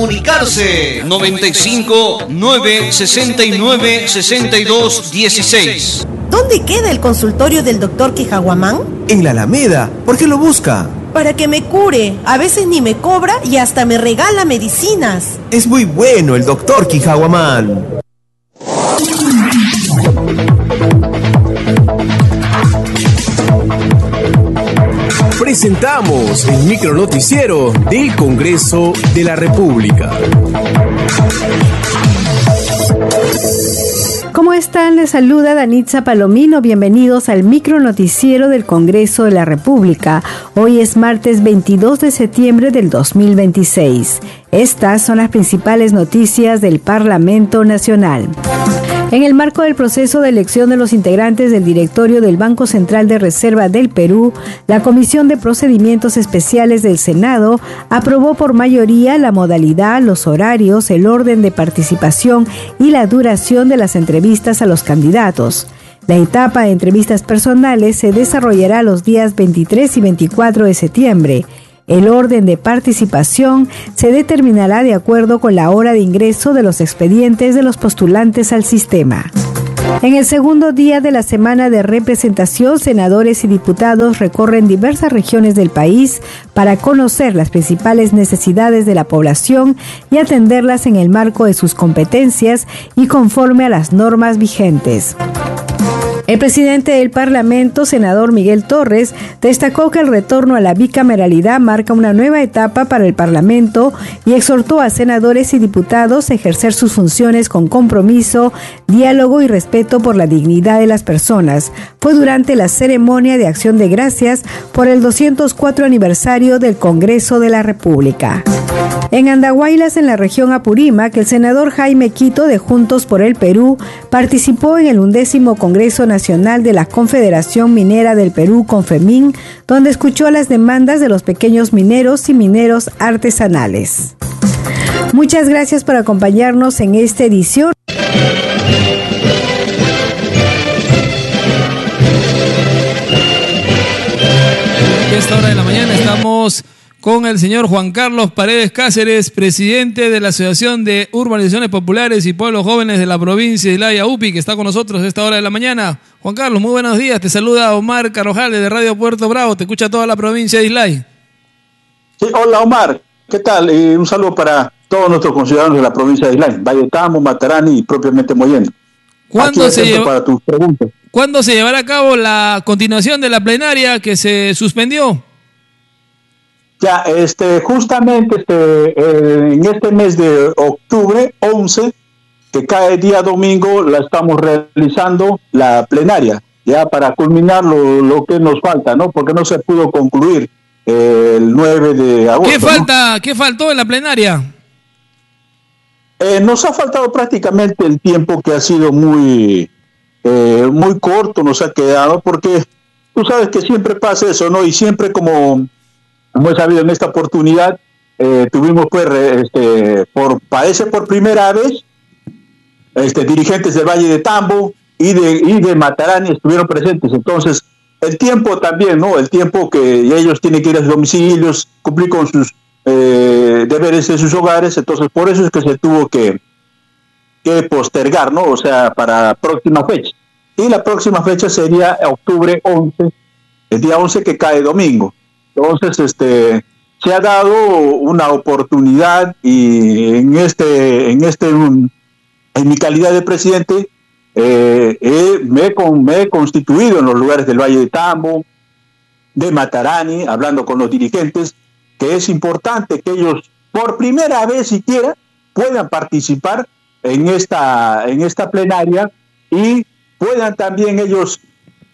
Comunicarse 95 9 69 62 16. ¿Dónde queda el consultorio del doctor Quijaguamán? En la Alameda. ¿Por qué lo busca? Para que me cure. A veces ni me cobra y hasta me regala medicinas. Es muy bueno el doctor Quijaguamán. Presentamos el micronoticiero del Congreso de la República. ¿Cómo están? Les saluda Danitza Palomino. Bienvenidos al micronoticiero del Congreso de la República. Hoy es martes 22 de septiembre del 2026. Estas son las principales noticias del Parlamento Nacional. En el marco del proceso de elección de los integrantes del directorio del Banco Central de Reserva del Perú, la Comisión de Procedimientos Especiales del Senado aprobó por mayoría la modalidad, los horarios, el orden de participación y la duración de las entrevistas a los candidatos. La etapa de entrevistas personales se desarrollará los días 23 y 24 de septiembre. El orden de participación se determinará de acuerdo con la hora de ingreso de los expedientes de los postulantes al sistema. En el segundo día de la semana de representación, senadores y diputados recorren diversas regiones del país para conocer las principales necesidades de la población y atenderlas en el marco de sus competencias y conforme a las normas vigentes. El presidente del Parlamento, senador Miguel Torres, destacó que el retorno a la bicameralidad marca una nueva etapa para el Parlamento y exhortó a senadores y diputados a ejercer sus funciones con compromiso, diálogo y respeto por la dignidad de las personas. Fue durante la ceremonia de acción de gracias por el 204 aniversario del Congreso de la República. En Andahuaylas, en la región Apurímac, el senador Jaime Quito de Juntos por el Perú participó en el 11º Congreso Nacional de la Confederación Minera del Perú, CONFEMIN, donde escuchó las demandas de los pequeños mineros y mineros artesanales. Muchas gracias por acompañarnos en esta edición. A esta hora de la mañana estamos con el señor Juan Carlos Paredes Cáceres, presidente de la Asociación de Urbanizaciones Populares y Pueblos Jóvenes de la provincia de Islay, UPI, que está con nosotros a esta hora de la mañana. Juan Carlos, muy buenos días. Te saluda Omar Carojales de Radio Puerto Bravo. Te escucha toda la provincia de Islay. Sí, hola Omar, ¿qué tal? Un saludo para todos nuestros conciudadanos de la provincia de Islay, Valle de Tambo, Matarani y propiamente Mollendo. ¿Cuándo se llevará a cabo la continuación de la plenaria que se suspendió? Ya, justamente en este mes de octubre, 11, que cae día domingo, la estamos realizando la plenaria, ya para culminar lo que nos falta, ¿no? Porque no se pudo concluir el 9 de agosto. ¿Qué faltó en la plenaria? Nos ha faltado prácticamente el tiempo, que ha sido muy corto, nos ha quedado, porque tú sabes que siempre pasa eso, ¿no? Y siempre como he sabido en esta oportunidad, tuvimos parece por primera vez, dirigentes del Valle de Tambo y de Matarani estuvieron presentes. Entonces, el tiempo también, ¿no? El tiempo que ellos tienen que ir a sus domicilios, cumplir con sus deberes en sus hogares. Entonces, por eso es que se tuvo que postergar, ¿no? O sea, para próxima fecha. Y la próxima fecha sería octubre 11, el día 11 que cae domingo. Entonces, se ha dado una oportunidad y en mi calidad de presidente, me he constituido en los lugares del Valle de Tambo, de Matarani, hablando con los dirigentes, que es importante que ellos, por primera vez siquiera, puedan participar en esta plenaria y puedan también ellos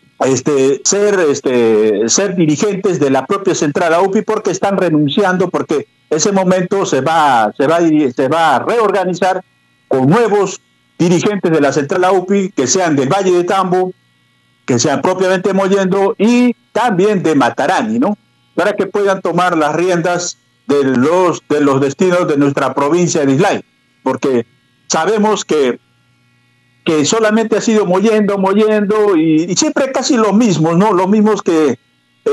ser dirigentes de la propia central AUPI, porque están renunciando, porque ese momento se va a reorganizar con nuevos dirigentes de la central AUPI, que sean del Valle de Tambo, que sean propiamente Mollendo y también de Matarani, ¿no? Para que puedan tomar las riendas de los destinos de nuestra provincia de Islay, porque sabemos que solamente ha sido Mollendo y siempre casi los mismos, ¿no? Los mismos que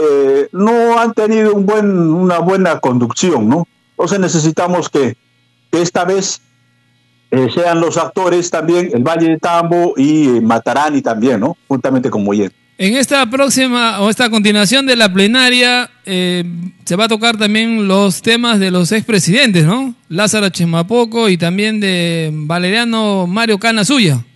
no han tenido una buena conducción, ¿no? Entonces necesitamos que que esta vez sean los actores también el Valle de Tambo y Matarani también, ¿no? Juntamente con Moyer. En esta próxima o esta continuación de la plenaria se va a tocar también los temas de los expresidentes, ¿no? Lázaro Chemapoco y también de Valeriano Mario Cana Zuya.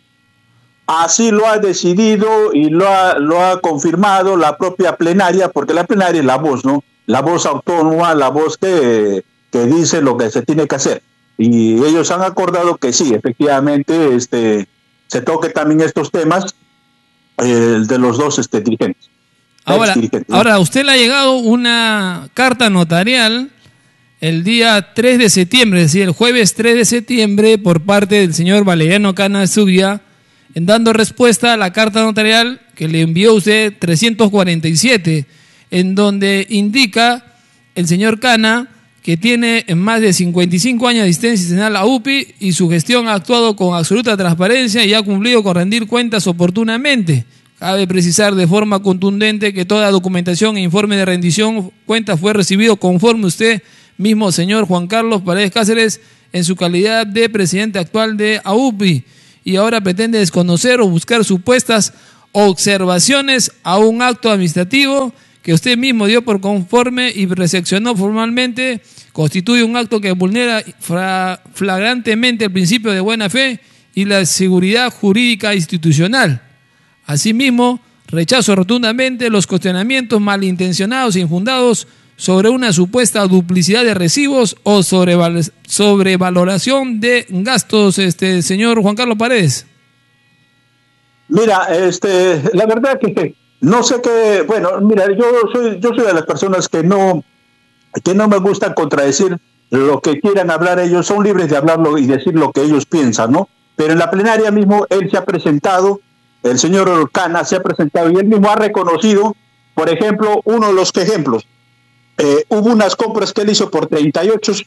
Así lo ha decidido y lo ha confirmado la propia plenaria, porque la plenaria es la voz, ¿no? La voz autónoma, la voz que dice lo que se tiene que hacer. Y ellos han acordado que sí, efectivamente, se toque también estos temas de los dos dirigentes. Ahora, a usted le ha llegado una carta notarial el día 3 de septiembre, es decir, el jueves 3 de septiembre, por parte del señor Valeriano Cana Zuya, en dando respuesta a la carta notarial que le envió usted 347, en donde indica el señor Cana que tiene más de 55 años de asistencia institucional a UPI y su gestión ha actuado con absoluta transparencia y ha cumplido con rendir cuentas oportunamente. Cabe precisar de forma contundente que toda documentación e informe de rendición cuentas fue recibido conforme usted mismo, señor Juan Carlos Paredes Cáceres, en su calidad de presidente actual de AUPI, y ahora pretende desconocer o buscar supuestas observaciones a un acto administrativo que usted mismo dio por conforme y recepcionó formalmente, constituye un acto que vulnera flagrantemente el principio de buena fe y la seguridad jurídica institucional. Asimismo, rechazo rotundamente los cuestionamientos malintencionados e infundados sobre una supuesta duplicidad de recibos o sobrevaloración de gastos, señor Juan Carlos Paredes. Mira, la verdad que no sé qué, bueno, mira, yo soy de las personas que no me gusta contradecir lo que quieran hablar ellos, son libres de hablarlo y decir lo que ellos piensan, ¿no? Pero en la plenaria mismo él se ha presentado, el señor Cana se ha presentado y él mismo ha reconocido, por ejemplo, uno de los ejemplos, hubo unas compras que él hizo por 33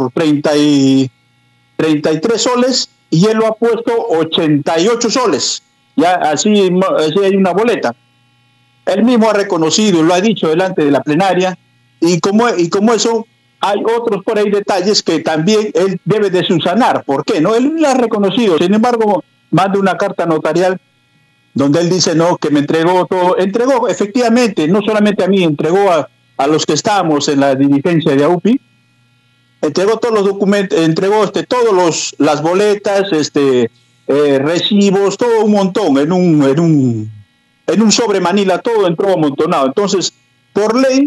soles y él lo ha puesto 88 soles, ya así hay una boleta. Él mismo ha reconocido, lo ha dicho delante de la plenaria, y como eso, hay otros por ahí detalles que también él debe de subsanar. ¿Por qué? No, él lo ha reconocido. Sin embargo, manda una carta notarial donde él dice, no, que me entregó todo. Entregó, efectivamente, no solamente a mí, entregó a los que estábamos en la dirigencia de AUPI, entregó todos los documentos, entregó todos las boletas, recibos, todo un montón, en un sobre Manila, todo entró amontonado. Entonces, por ley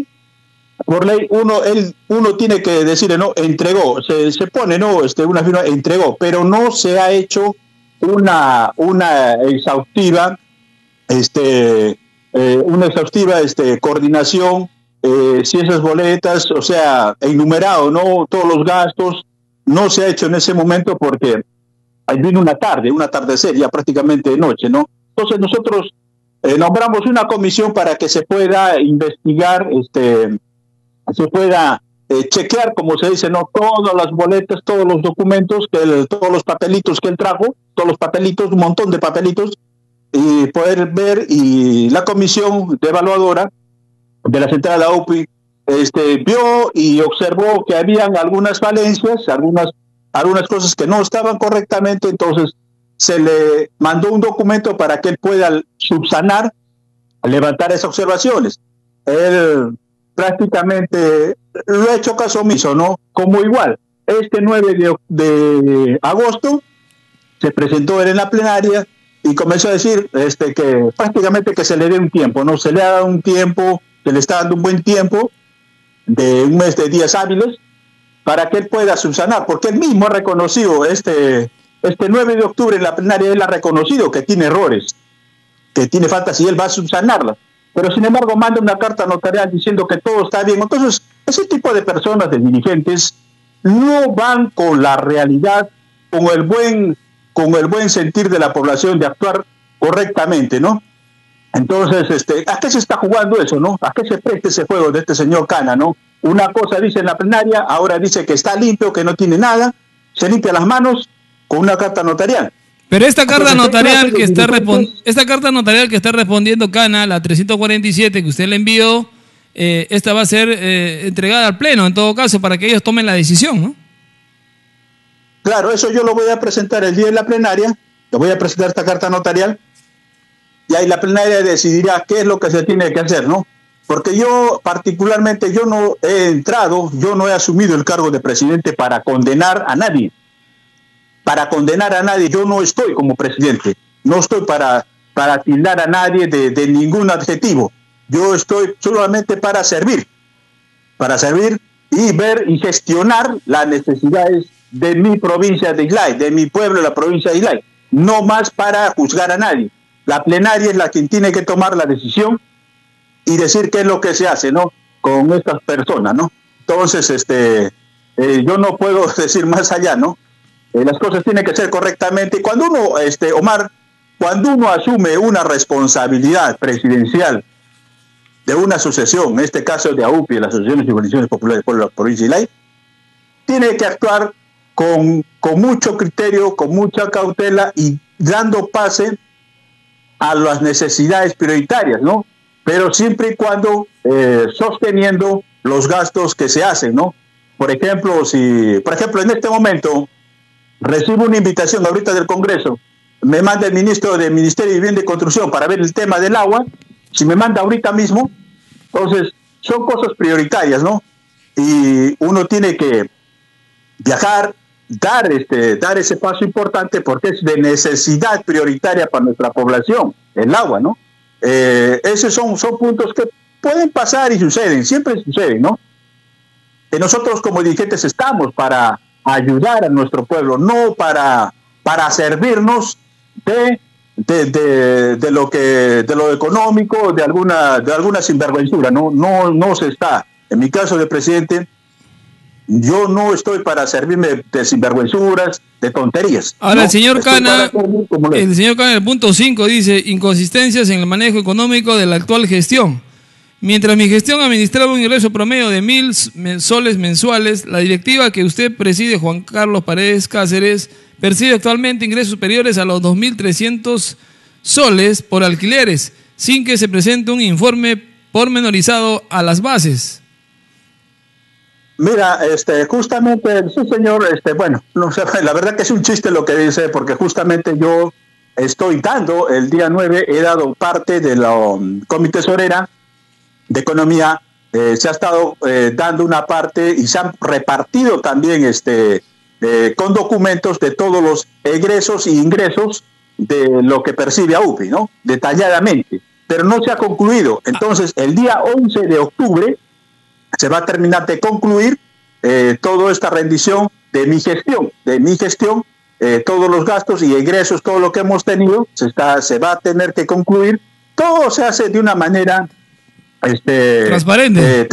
uno tiene que decirle, no, entregó, se pone, no, una firma, entregó, pero no se ha hecho una exhaustiva coordinación, si esas boletas, o sea, enumerado, no todos los gastos, no se ha hecho en ese momento porque vino un atardecer, ya prácticamente de noche, ¿no? Entonces nosotros nombramos una comisión para que se pueda investigar, se pueda chequear, como se dice, no, todas las boletas, todos los documentos, todos los papelitos que él trajo, todos los papelitos, un montón de papelitos, y poder ver, y la comisión de evaluadora de la central de AUPI vio y observó que habían algunas falencias, algunas cosas que no estaban correctamente, entonces se le mandó un documento para que él pueda subsanar, levantar esas observaciones. Él prácticamente lo ha hecho caso omiso, ¿no? Como igual, 9 de agosto se presentó él en la plenaria y comenzó a decir que prácticamente que se le dé un tiempo, ¿no? Se le ha dado un tiempo, se le está dando un buen tiempo de un mes de días hábiles para que él pueda subsanar, porque él mismo ha reconocido este 9 de octubre en la plenaria, él ha reconocido que tiene errores, que tiene faltas y él va a subsanarlas. Pero sin embargo manda una carta notarial diciendo que todo está bien. Entonces, ese tipo de personas, de dirigentes, no van con la realidad, con el buen sentir de la población de actuar correctamente, ¿no? Entonces, ¿a qué se está jugando eso, no? ¿A qué se presta ese juego de este señor Cana, no? Una cosa dice en la plenaria, ahora dice que está limpio, que no tiene nada, se limpia las manos con una carta notarial. Pero esta carta notarial que está respondiendo Cana, la 347 que usted le envió, esta va a ser entregada al Pleno, en todo caso, para que ellos tomen la decisión, ¿no? Claro, eso yo lo voy a presentar el día de la plenaria, le voy a presentar esta carta notarial, y ahí la plenaria decidirá qué es lo que se tiene que hacer, ¿no? Porque yo particularmente, yo no he asumido el cargo de presidente para condenar a nadie. Para condenar a nadie, yo no estoy como presidente, no estoy para tildar a nadie de ningún adjetivo. Yo estoy solamente para servir y ver y gestionar las necesidades de mi provincia de Islay, de mi pueblo, la provincia de Islay, no más para juzgar a nadie. La plenaria es la quien tiene que tomar la decisión y decir qué es lo que se hace, ¿no? Con estas personas, ¿no? Entonces, yo no puedo decir más allá, ¿no? Las cosas tienen que ser correctamente. Cuando uno, Omar, cuando uno asume una responsabilidad presidencial de una asociación, en este caso de AUPI, las Asociaciones y Organizaciones Populares de la provincia de Islay, tiene que actuar con mucho criterio, con mucha cautela y dando pase a las necesidades prioritarias, ¿no? Pero siempre y cuando sosteniendo los gastos que se hacen, ¿no? Por ejemplo, en este momento recibo una invitación ahorita del Congreso, me manda el ministro del Ministerio de Vivienda y Construcción para ver el tema del agua, si me manda ahorita mismo, entonces son cosas prioritarias, ¿no? Y uno tiene que viajar, dar ese paso importante porque es de necesidad prioritaria para nuestra población, el agua, ¿no? Esos son puntos que pueden pasar y suceden, siempre suceden, ¿no? Nosotros como dirigentes estamos para ayudar a nuestro pueblo, no para servirnos de lo económico, de alguna sinvergüenzura, no se está. En mi caso de presidente, yo no estoy para servirme de sinvergüenzuras, de tonterías. Ahora, el señor Cana, en el punto 5 dice, inconsistencias en el manejo económico de la actual gestión. Mientras mi gestión administraba un ingreso promedio de 1.000 soles mensuales, la directiva que usted preside, Juan Carlos Paredes Cáceres, percibe actualmente ingresos superiores a los 2.300 soles por alquileres, sin que se presente un informe pormenorizado a las bases. Mira, justamente, sí señor, bueno, no sé, la verdad que es un chiste lo que dice, porque justamente yo estoy dando, el día 9, he dado parte de la Comité Tesorera de Economía, se ha estado dando una parte y se han repartido también con documentos de todos los egresos e ingresos de lo que percibe AUPI, ¿no? Detalladamente, pero no se ha concluido. Entonces, el día 11 de octubre se va a terminar de concluir toda esta rendición de mi gestión, todos los gastos y ingresos, todo lo que hemos tenido, se va a tener que concluir. Todo se hace de una manera transparente,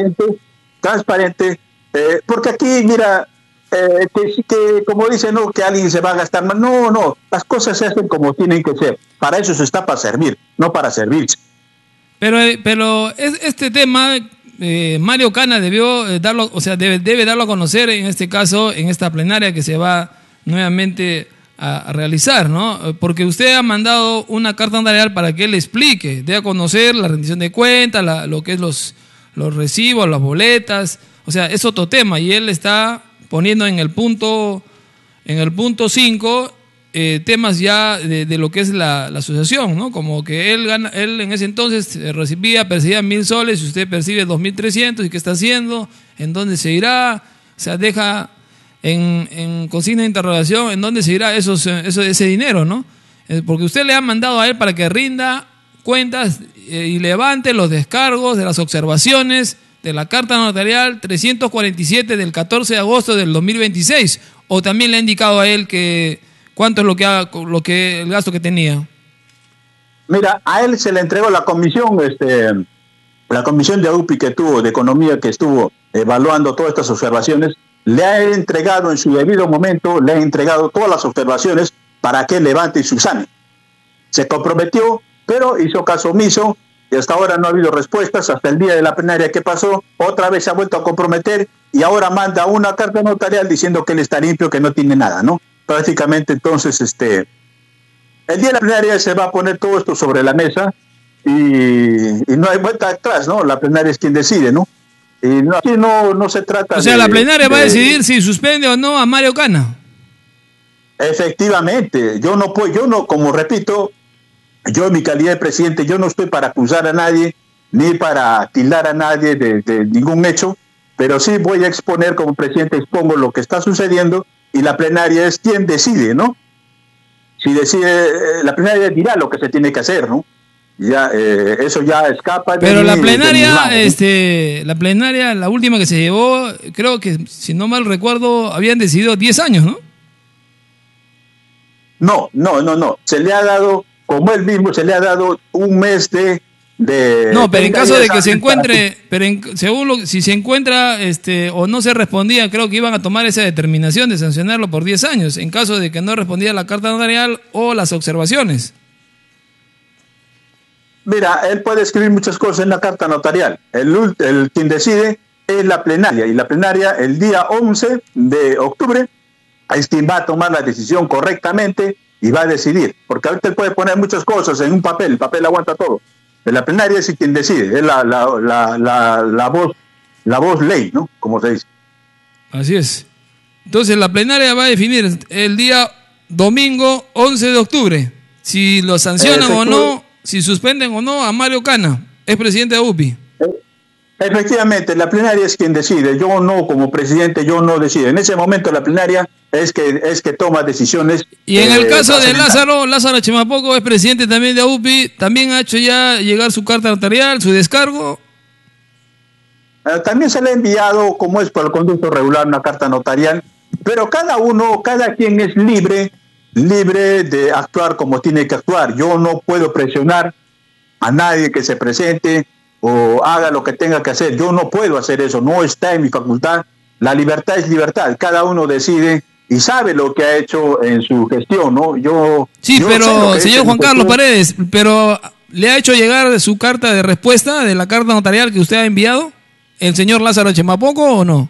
porque aquí, mira, que como dicen, no, que alguien se va a gastar más. No, las cosas se hacen como tienen que ser. Para eso se está, para servir, no para servirse. Pero este tema, Mario Cana debió darlo, o sea, debe darlo a conocer en este caso, en esta plenaria que se va nuevamente a realizar, ¿no? Porque usted ha mandado una carta notarial para que él explique, dé a conocer la rendición de cuentas, lo que es los recibos, las boletas, o sea, es otro tema, y él está poniendo en el punto 5 temas ya de lo que es la asociación, ¿no? Como que él en ese entonces percibía 1.000 soles y usted percibe 2.300, ¿y qué está haciendo? ¿En dónde se irá? O sea, deja en consigna de interrogación en dónde se irá ese dinero, ¿no? Porque usted le ha mandado a él para que rinda cuentas y levante los descargos de las observaciones de la carta notarial 347 del 14 de agosto del 2026, o también le ha indicado a él que cuánto es el gasto que tenía. Mira, a él se le entregó la comisión de AUPI que tuvo, de Economía, que estuvo evaluando todas estas observaciones. Le ha entregado en su debido momento, le ha entregado todas las observaciones para que levante y subsane. Se comprometió, pero hizo caso omiso y hasta ahora no ha habido respuestas. Hasta el día de la plenaria que pasó, otra vez se ha vuelto a comprometer y ahora manda una carta notarial diciendo que él está limpio, que no tiene nada, ¿no? Prácticamente, entonces, el día de la plenaria se va a poner todo esto sobre la mesa y no hay vuelta atrás, ¿no? La plenaria es quien decide, ¿no? Y aquí no se trata. O sea, la plenaria va a decidir si suspende o no a Mario Cana. Efectivamente, yo no, como repito, yo en mi calidad de presidente, yo no estoy para acusar a nadie, ni para tildar a nadie de ningún hecho, pero sí voy a exponer como presidente, expongo lo que está sucediendo, y la plenaria es quien decide, ¿no? Si decide, la plenaria dirá lo que se tiene que hacer, ¿no? Ya, eso ya escapa. Pero la plenaria, la última que se llevó, creo que, si no mal recuerdo, habían decidido 10 años, ¿no? No. Se le ha dado, como él mismo, se le ha dado un mes de no, pero en caso de que se encuentre, si se encuentra o no se respondía, creo que iban a tomar esa determinación de sancionarlo por 10 años, en caso de que no respondía la carta notarial o las observaciones. Mira, él puede escribir muchas cosas en la carta notarial. El quien decide es la plenaria, y la plenaria el día 11 de octubre es quien va a tomar la decisión correctamente y va a decidir, porque ahorita él puede poner muchas cosas en un papel, el papel aguanta todo. La plenaria es quien decide, es la voz ley, ¿no? Como se dice. Así es. Entonces la plenaria va a definir el día domingo 11 de octubre si lo sancionan o no, si suspenden o no a Mario Cana, es presidente de UPI. Efectivamente, la plenaria es quien decide. Yo no, como presidente, yo no decido. En ese momento la plenaria es que toma decisiones. Y en el caso de Lázaro Chemapoco es presidente también de UPI, también ha hecho ya llegar su carta notarial, su descargo. También se le ha enviado, como es por el conducto regular, una carta notarial, pero cada quien es libre de actuar como tiene que actuar. Yo no puedo presionar a nadie que se presente o haga lo que tenga que hacer. Yo no puedo hacer eso, no está en mi facultad. La libertad es libertad, cada uno decide y sabe lo que ha hecho en su gestión, ¿no? Pero señor Juan Carlos Paredes, pero ¿le ha hecho llegar su carta de respuesta de la carta notarial que usted ha enviado el señor Lázaro Chemapoco o no?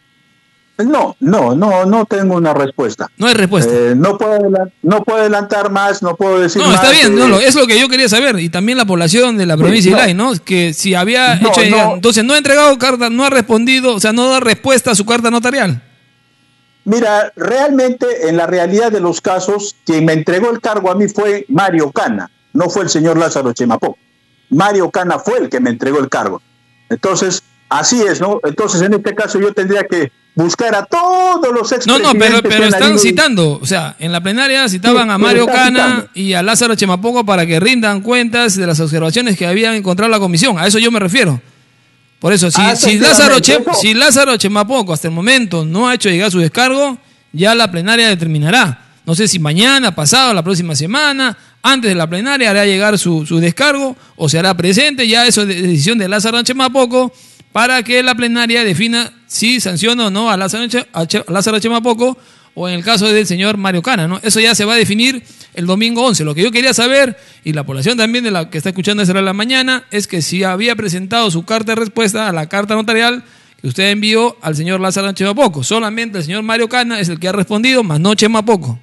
No tengo una respuesta. No hay respuesta. No puedo adelantar más, no puedo decir más. No, está bien, es lo que yo quería saber. Y también la población de la provincia de Islay, ¿no? Que si había hecho llegar, entonces no ha entregado carta, no ha respondido, o sea, no da respuesta a su carta notarial. Mira, realmente, en la realidad de los casos, quien me entregó el cargo a mí fue Mario Cana, no fue el señor Lázaro Chemapoco. Mario Cana fue el que me entregó el cargo. Entonces, así es, ¿no? Entonces, en este caso yo tendría que buscar a todos los expresidentes. Pero están citando, o sea, en la plenaria citaban a Mario Cana y a Lázaro Chemapoco para que rindan cuentas de las observaciones que habían encontrado la comisión. A eso yo me refiero. Por eso, si Lázaro Chemapoco hasta el momento no ha hecho llegar su descargo, ya la plenaria determinará. No sé si mañana, pasado, la próxima semana, antes de la plenaria hará llegar su descargo o se hará presente. Ya eso es decisión de Lázaro Chemapoco para que la plenaria defina si sanciona o no a Lázaro Chemapoco o en el caso del señor Mario Cana, ¿no? Eso ya se va a definir el domingo 11. Lo que yo quería saber, y la población también de la que está escuchando esta hora de la mañana, es que si había presentado su carta de respuesta a la carta notarial que usted envió al señor Lázaro Chemapoco. Solamente el señor Mario Cana es el que ha respondido, más no Chemapoco.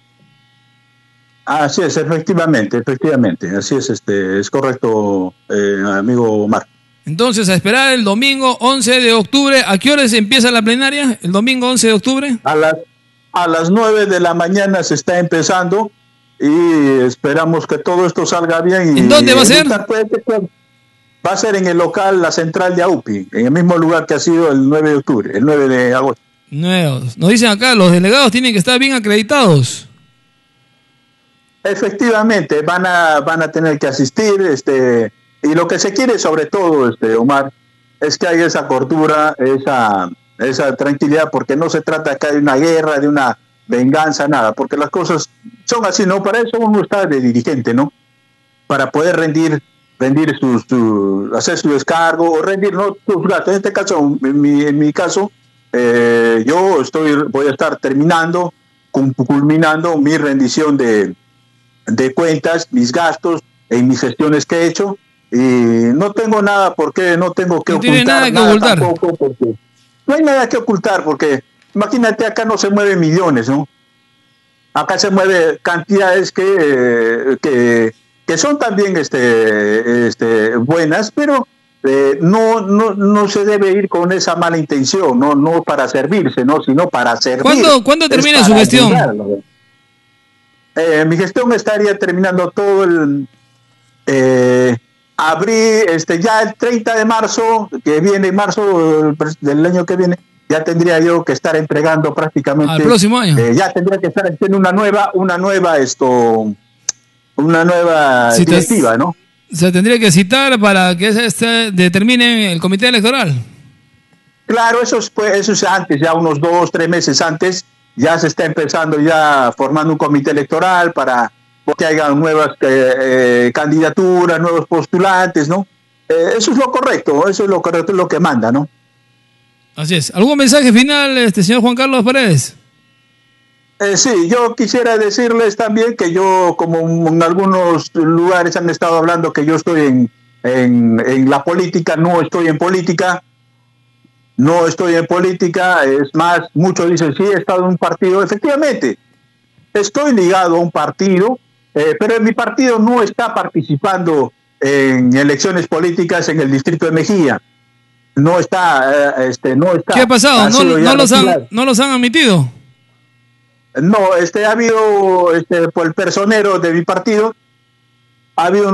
Así es, efectivamente. Así es correcto, amigo Omar. Entonces, a esperar el domingo 11 de octubre. ¿A qué horas empieza la plenaria? El domingo 11 de octubre. A las 9 de la mañana se está empezando y esperamos que todo esto salga bien. ¿En dónde va a ser? Va a ser en el local La Central de AUPI, en el mismo lugar que ha sido el 9 de octubre, el 9 de agosto. Nos dicen acá, los delegados tienen que estar bien acreditados. Efectivamente, van a tener que asistir, y lo que se quiere sobre todo, Omar, es que haya esa cordura, esa tranquilidad, porque no se trata acá de una guerra, de una venganza, nada, porque las cosas son así, ¿no? Para eso uno está de dirigente, ¿no? Para poder rendir hacer su descargo o rendir, ¿no?, sus gastos. En este caso, en mi caso, yo voy a estar culminando mi rendición de cuentas, mis gastos en mis gestiones que he hecho, y no tengo nada no tengo que ocultar nada tampoco, porque no hay nada que ocultar, porque imagínate, acá no se mueven millones, ¿no? Acá se mueven cantidades que son también buenas, pero no se debe ir con esa mala intención, no para servirse, no, sino para servir. ¿Cuándo termina su gestión? Mi gestión estaría terminando todo el abril, ya el 30 de marzo, que viene, marzo del año que viene, ya tendría yo que estar entregando prácticamente. Al próximo año. Ya tendría que estar haciendo una nueva directiva, ¿no? Se tendría que citar para que determine el comité electoral. Claro, eso es antes, ya unos 2-3 meses antes, ya se está empezando ya formando un comité electoral para que haya nuevas candidaturas, nuevos postulantes, ¿no? Eso es lo correcto, es lo que manda, ¿no? Así es. ¿Algún mensaje final, señor Juan Carlos Paredes? Sí, yo quisiera decirles también que yo, como en algunos lugares han estado hablando que yo estoy en la política, no estoy en política. No estoy en política, es más, muchos dicen, sí, he estado en un partido. Efectivamente, estoy ligado a un partido, pero mi partido no está participando en elecciones políticas en el distrito de Mejía. No está, no está. ¿Qué ha pasado? ¿No los han admitido? No, ha habido, por el personero de mi partido, ha habido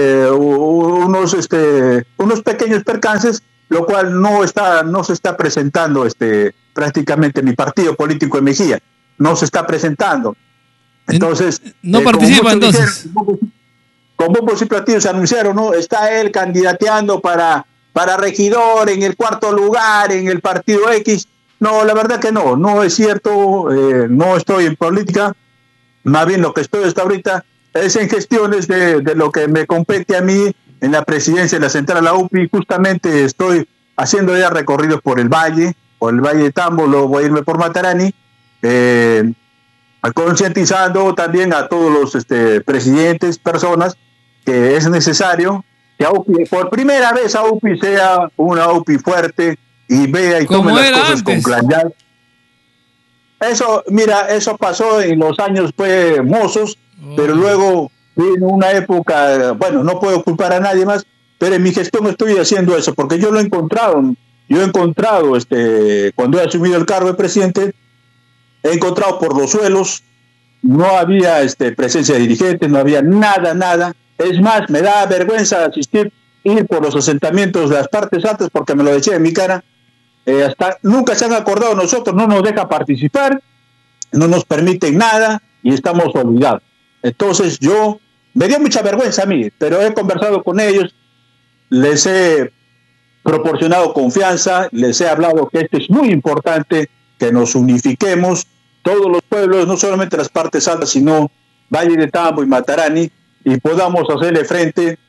unos pequeños percances, lo cual no se está presentando prácticamente mi partido político en Mejía, no se está presentando. Entonces, no participa entonces. Con bombos y platillos se anunciaron, ¿no? Está él candidateando para regidor en el 4º lugar en el partido X. No, la verdad que no es cierto, no estoy en política, más bien lo que estoy hasta ahorita es en gestiones de lo que me compete a mí en la presidencia de la Central La UPI. Justamente estoy haciendo ya recorridos por el Valle de Tambo, luego voy a irme por Matarani, concientizando también a todos los presidentes, personas, que es necesario que AUPI, por primera vez AUPI sea una AUPI fuerte y vea y tome las cosas antes con claridad. Eso pasó en los años mozos, pero luego vino una época, bueno, no puedo culpar a nadie más, pero en mi gestión estoy haciendo eso, porque yo lo he encontrado. Yo he encontrado, cuando he asumido el cargo de presidente, he encontrado por los suelos, no había presencia de dirigentes, no había nada. Es más, me da vergüenza ir por los asentamientos de las partes altas, porque me lo decía en mi cara. Hasta nunca se han acordado de nosotros, no nos deja participar, no nos permiten nada y estamos olvidados. Entonces me dio mucha vergüenza a mí, pero he conversado con ellos, les he proporcionado confianza, les he hablado que esto es muy importante, que nos unifiquemos, todos los pueblos, no solamente las partes altas, sino Valle de Tambo y Matarani, y podamos hacerle frente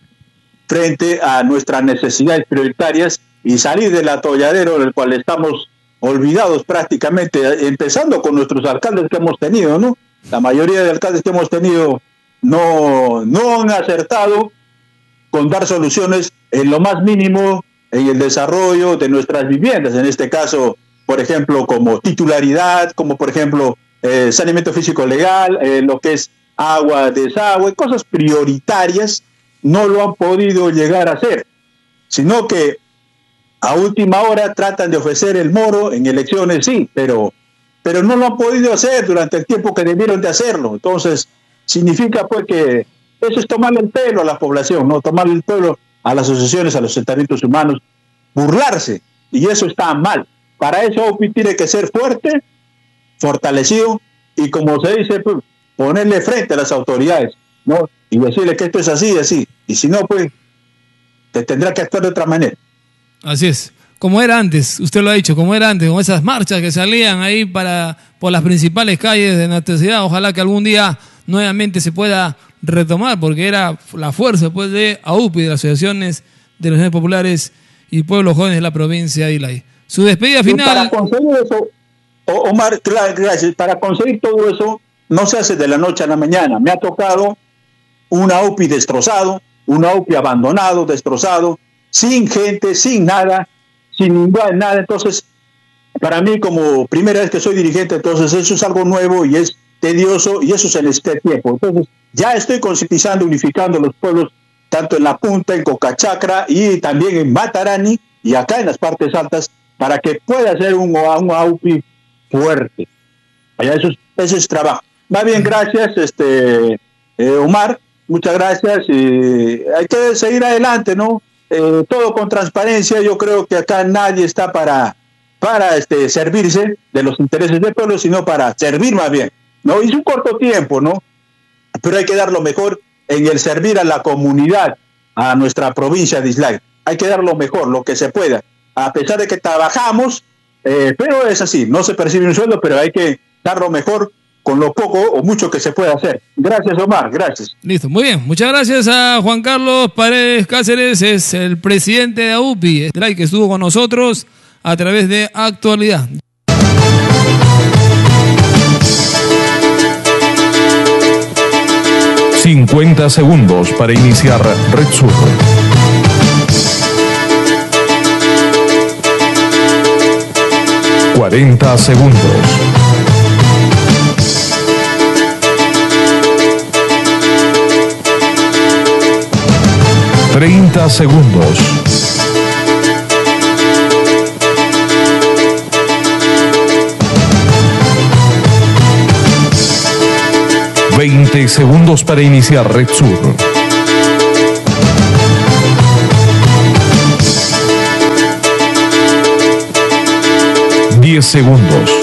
a nuestras necesidades prioritarias y salir del atolladero del cual estamos olvidados prácticamente, empezando con nuestros alcaldes que hemos tenido, ¿no? La mayoría de alcaldes que hemos tenido no han acertado con dar soluciones en lo más mínimo en el desarrollo de nuestras viviendas, en este caso, por ejemplo, como titularidad, como por ejemplo saneamiento físico legal, lo que es agua, desagüe, cosas prioritarias, no lo han podido llegar a hacer, sino que a última hora tratan de ofrecer el moro en elecciones, sí, pero no lo han podido hacer durante el tiempo que debieron de hacerlo. Entonces, significa pues que eso es tomarle el pelo a la población, no tomarle el pelo a las asociaciones, a los asentamientos humanos, burlarse, y eso está mal. Para eso AUPI tiene que ser fuerte, fortalecido, y como se dice, pues, ponerle frente a las autoridades, ¿no? Y decirle que esto es así y así, y si no, pues, te tendrá que actuar de otra manera. Así es, como era antes, usted lo ha dicho, como era antes, con esas marchas que salían ahí por las principales calles de nuestra ciudad. Ojalá que algún día nuevamente se pueda retomar, porque era la fuerza pues, de AUPI, de las asociaciones de los populares y pueblos jóvenes de la provincia de Islay. Su despedida final. Para conseguir eso, Omar, gracias, para conseguir todo eso no se hace de la noche a la mañana. Me ha tocado una AUPI destrozado, una AUPI abandonado, destrozado, sin gente, sin nada, sin nada. Entonces, para mí, como primera vez que soy dirigente, entonces eso es algo nuevo y es tedioso, y eso se necesita tiempo. Entonces, ya estoy concientizando, unificando los pueblos, tanto en la punta, en Cocachacra y también en Matarani y acá en las partes altas, para que pueda ser un AUPI fuerte. Eso es trabajo. Va bien, gracias, Omar, muchas gracias. Hay que seguir adelante, ¿no? Todo con transparencia. Yo creo que acá nadie está para servirse de los intereses del pueblo, sino para servir más bien, ¿no? Es un corto tiempo, ¿no? Pero hay que dar lo mejor en el servir a la comunidad, a nuestra provincia de Islay. Hay que dar lo mejor, lo que se pueda, a pesar de que trabajamos, pero es así, no se percibe un sueldo, pero hay que dar lo mejor con lo poco o mucho que se pueda hacer. Gracias, Omar, gracias. Listo, muy bien. Muchas gracias a Juan Carlos Paredes Cáceres, es el presidente de AUPI, que estuvo con nosotros a través de Actualidad. ...50 segundos para iniciar Red Sur. ...40 segundos... ...30 segundos... ...20 segundos para iniciar Red Sur. 10 segundos...